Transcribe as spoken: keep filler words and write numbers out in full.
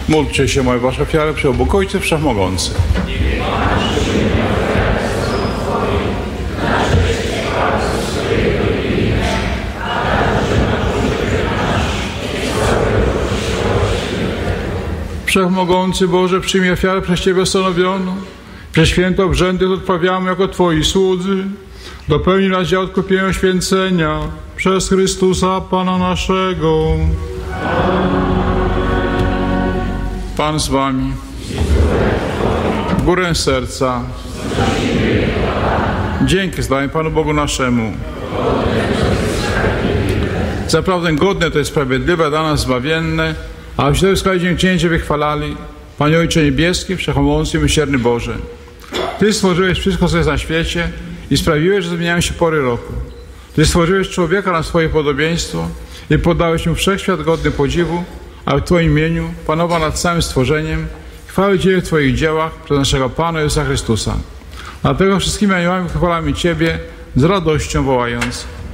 Módlcie się, moje wasze ofiary przy Bóg Ojciec Wszechmogący. Wszechmogący Boże, przyjmij ofiarę przez Ciebie stanowioną. Przez święte obrzędy odprawiamy jako Twoi słudzy. Dopełnij nas dzieł odkupienia święcenia przez Chrystusa Pana naszego. Pan z Wami. Górę serca. Dzięki zdajemy Panu Bogu naszemu. Zaprawdę godne to jest sprawiedliwe, dla nas zbawienne, a w środowisku dziękczynienie wychwalali. Panie Ojcze Niebieski, Wszechmogący i Miłosierny Boże. Ty stworzyłeś wszystko, co jest na świecie i sprawiłeś, że zmieniają się pory roku. Ty stworzyłeś człowieka na swoje podobieństwo i podałeś mu wszechświat godny podziwu, a w Twoim imieniu panował nad całym stworzeniem. Chwały Ciebie w Twoich dziełach przez naszego Pana Jezusa Chrystusa. Dlatego wszystkimi aniołami chwalamy Ciebie z radością wołając: